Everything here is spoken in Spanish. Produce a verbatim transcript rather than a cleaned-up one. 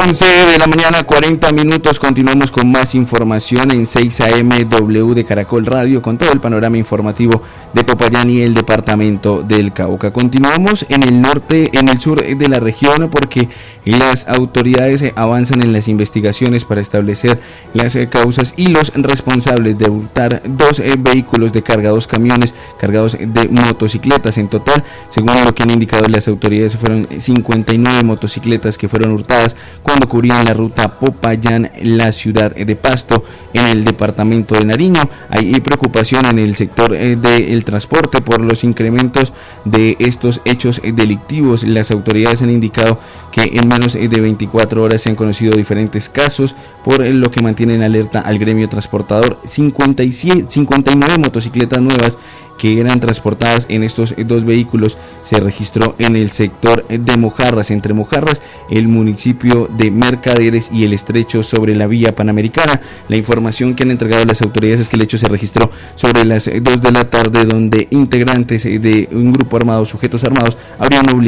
once de la mañana, cuarenta minutos. Continuamos con más información en seis A M W de Caracol Radio, con todo el panorama informativo de Popayán y el departamento del Cauca. Continuamos en el norte, en el sur de la región, porque las autoridades avanzan en las investigaciones para establecer las causas y los responsables de hurtar dos vehículos de carga, dos camiones cargados de motocicletas. En total, según lo que han indicado las autoridades, fueron cincuenta y nueve motocicletas que fueron hurtadas cuando cubrían la ruta Popayán, la ciudad de Pasto, en el departamento de Nariño. Hay preocupación en el sector eh, del transporte por los incrementos de estos hechos delictivos. Las autoridades han indicado que en menos de veinticuatro horas se han conocido diferentes casos, por lo que mantienen alerta al gremio transportador. cincuenta y siete, cincuenta y nueve motocicletas nuevas que eran transportadas en estos dos vehículos se registró en el sector de Mojarras, entre Mojarras, el municipio de Mercaderes y el Estrecho, sobre la vía Panamericana. La información que han entregado las autoridades es que el hecho se registró sobre las dos de la tarde, donde integrantes de un grupo armado, sujetos armados, habrían obligado